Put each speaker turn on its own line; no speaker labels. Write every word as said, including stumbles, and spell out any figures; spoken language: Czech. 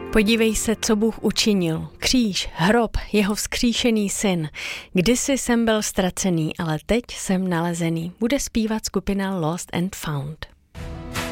Podívej se, co Bůh učinil. Kříž, hrob, jeho vzkříšený syn. Kdysi jsem byl ztracený, ale teď jsem nalezený. Bude zpívat skupina Lost and Found.